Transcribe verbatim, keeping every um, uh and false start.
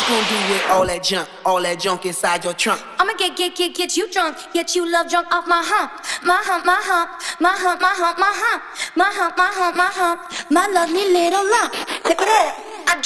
gonna do with all that junk, all that junk inside your trunk? I'ma get, get, get, get you drunk, get you love drunk off my hump, my hump, my hump, my hump, my hump, my hump, my hump, my hump, my hump, my lovely little lump. Tip it up.